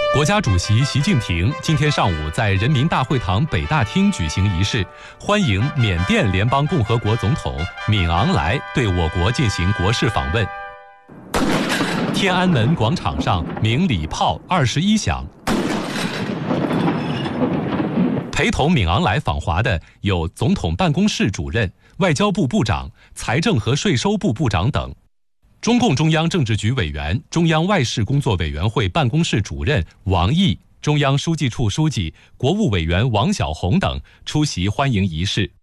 国家主席习近平今天上午在人民大会堂北大厅举行仪式，欢迎缅甸联邦共和国总统敏昂莱对我国进行国事访问。天安门广场上鸣礼炮21响。陪同敏昂莱访华的有总统办公室主任、外交部部长、财政和税收部部长等。中共中央政治局委员、中央外事工作委员会办公室主任王毅、中央书记处书记、国务委员王小洪等出席欢迎仪式。